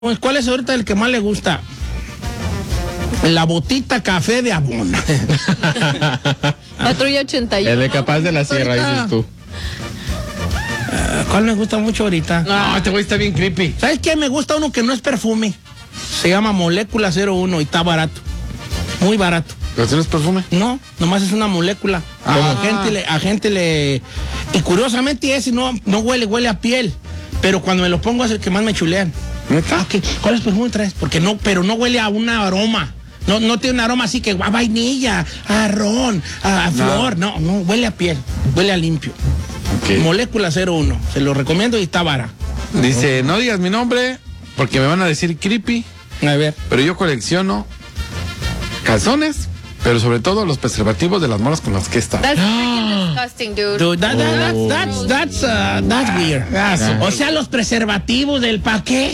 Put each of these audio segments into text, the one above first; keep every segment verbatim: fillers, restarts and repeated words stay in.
Pues, ¿cuál es ahorita el que más le gusta? La botita café de Avon. Patrulla ochenta y uno. El de Capaz de la Sierra, Ahorita. dices tú. Uh, ¿Cuál me gusta mucho ahorita? No, este güey está bien creepy. ¿Sabes qué? Me gusta uno que no es perfume. Se llama Molécula cero uno y está barato. Muy barato. ¿Pero si no es perfume? No, nomás es una molécula. Ah. Como a gente le, a gente le. Y curiosamente ese no, no huele, huele a piel. Pero cuando me lo pongo es el que más me chulean. ¿Neta? Ah, ¿qué? ¿Cuál es perfume traes? Porque no, pero no huele a un aroma. No, no tiene un aroma así que a vainilla, a ron, a, a flor. No, no, huele a piel, huele a limpio. Okay. Molécula cero uno. Se lo recomiendo y está vara. Dice, no digas mi nombre porque me van a decir creepy, A ver. pero yo colecciono calzones, pero sobre todo los preservativos de las morras con las que está. That's freaking disgusting, dude. Dude, that- that- Oh. that's, that's, that's, uh, that's weird. Ah, O sea, los preservativos del pa' qué.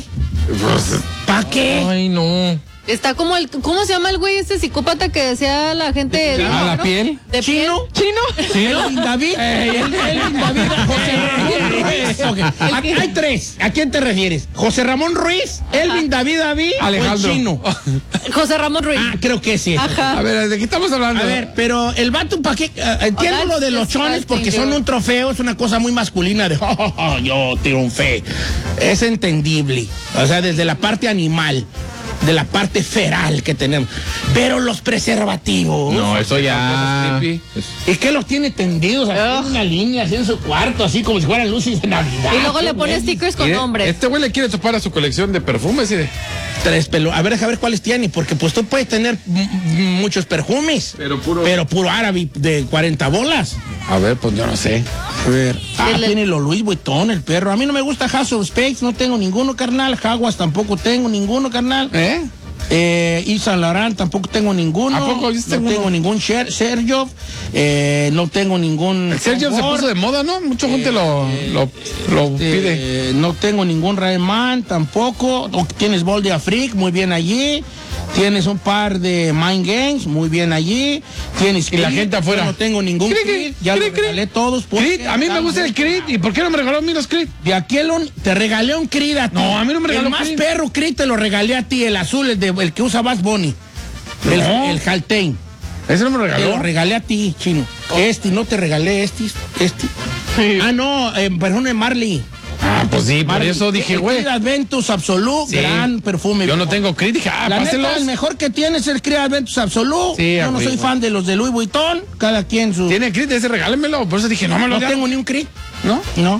¿Pa' qué? Ay, no. Está como el, ¿cómo se llama el güey este psicópata que decía la gente? ¿A la ¿no? piel? ¿De ¿Chino? ¿Chino? Elvin David. El- Elvin David. José Ramón Ruiz. Ok. Aquí hay tres. ¿A quién te refieres? ¿José Ramón Ruiz? ¿Elvin David David? Alejandro. ¿O el Chino? José Ramón Ruiz. Ah, creo que sí. Ajá. A ver, ¿de qué estamos hablando? A ver, pero el vato, ¿para qué? Ah, entiendo Oh, lo de los that's chones porque disgusting, son un trofeo, es una cosa muy masculina de oh, oh, oh, yo triunfé. Es entendible. O sea, desde la parte animal, de la parte feral que tenemos. Pero los preservativos. No, eso ya... Es que los tiene tendidos así en una línea, así en su cuarto, así como si fueran luces de Navidad. Y luego le Qué pone güey. stickers con Mire, nombres. Este güey le quiere topar a su colección de perfumes y de... Tres pelo. A ver, deja ver cuáles tiene, porque pues tú puedes tener m- m- muchos perfumes. Pero puro- Pero puro árabe de cuarenta bolas. A ver, pues yo no sé. A ver. Ah, El- tiene los Louis Vuitton, el perro. A mí no me gusta House of Spades, no tengo ninguno, carnal. Jaguas tampoco tengo ninguno, carnal. ¿Eh? Eh, Yves Saint Laurent tampoco tengo ninguno. ¿A poco? Yo No tengo tengo uno. ningún Ser- Sergio. Eh, no tengo ningún. El Sergio se Confort. puso de moda, ¿no? Mucha gente lo, lo, lo pide. Eh, no tengo ningún Rayman tampoco. O- Tienes Bol de Afrique, muy bien allí. Tienes un par de Mind Games, muy bien allí. Tienes Y la Creed, gente afuera. yo no tengo ningún Creed, Creed, ya Creed, lo regalé Creed. todos. porque Creed, a mí me gusta el Creed. ¿Y por qué no me regaló a mí los Creed? De aquel un- te regalé un Creed a ti. No, a mí no me regaló El más Creed. perro Creed te lo regalé a ti, el azul, el, de, el que usa Bass Bunny. El, No. el Haltane. Ese no me Te regaló. lo regalé a ti, chino. Este, no te regalé este. este. Ah, no, eh, perfume Marley. Ah, pues sí, por Marley. eso dije, El güey. Creed Adventus Absolut, Sí. gran perfume. Yo no tengo Creed, dije, ah, La neta, páselos. el mejor que tiene es el Creed Adventus Absolut. Sí, Yo no soy güey. fan de los de Louis Vuitton. Cada quien su. Tiene Creed, ese regálemelo. Por eso dije, no me lo No diga. tengo ni un Creed. ¿No? No.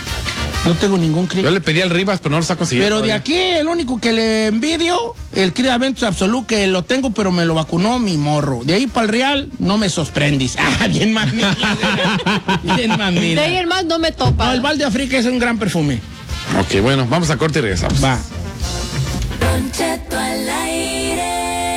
No tengo ningún Creed. Yo le pedí al Rivas, pero no lo está consiguiendo. Pero de todavía. aquí, el único que le envidio, el Creed Adventus Absolut, que lo tengo, pero me lo vacunó mi morro. De ahí para el Real, no me sorprendis. Ah, bien mamila. Bien mamila. De ahí en más no me topa. No, el Val de Africa es un gran perfume. Ok, bueno, vamos a corte y regresamos. Va. Don Cheto al aire.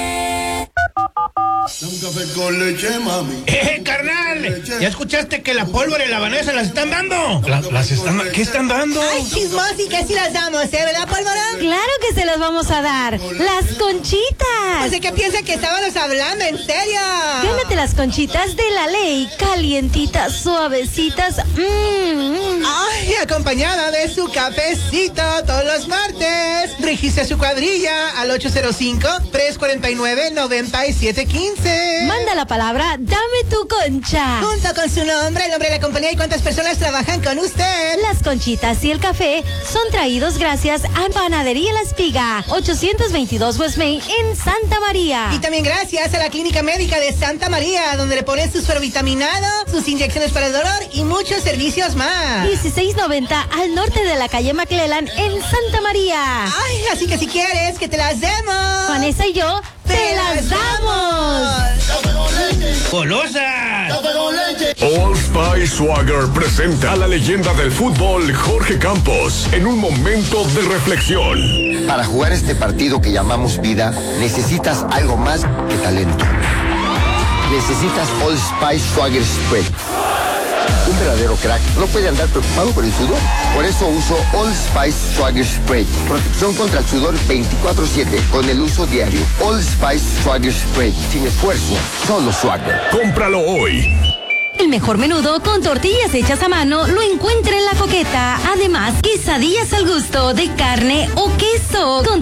Un café con leche, mami. ¡Eh, carnal! ¿Ya escuchaste que la pólvora y la vanesa las están dando? ¿Las están, ¿Qué están dando? Ay, chismosi, que sí las damos, ¿eh? ¿Verdad, Pólvora? Claro que se las vamos a dar. Las conchitas. Pues de que piensa que estábamos hablando, en serio. Gánate las conchitas de la ley. Calientitas, suavecitas. Mmm. Ay, acompañada de su cafecito todos los martes. Registra su cuadrilla al ocho cero cinco, tres cuatro nueve, nueve siete uno cinco. Manda la palabra, dame tu concha. Junto con su nombre, el nombre de la compañía y cuántas personas trabajan con usted. Las conchitas y el café son traídos gracias a Panadería La Espiga, ochocientos veintidós West Main en Santa María. Y también gracias a la Clínica Médica de Santa María, donde le ponen su suerovitaminado, sus inyecciones para el dolor y muchos servicios más. dieciséis noventa al norte de la calle McClellan en Santa María. Ay, así que si quieres que te las demos. Vanessa y yo te las damos. ¡Golosas! Old Spice Swagger presenta a la leyenda del fútbol Jorge Campos en un momento de reflexión. Para jugar este partido que llamamos vida, necesitas algo más que talento. Necesitas Old Spice Swagger Spread. Un verdadero crack no puede andar preocupado por el sudor. Por eso uso Old Spice Swagger Spray. Protección contra el sudor veinticuatro siete con el uso diario. Old Spice Swagger Spray. Sin esfuerzo, solo Swagger. Cómpralo hoy. El mejor menudo con tortillas hechas a mano lo encuentra en La Coqueta. Además, quesadillas al gusto de carne o queso con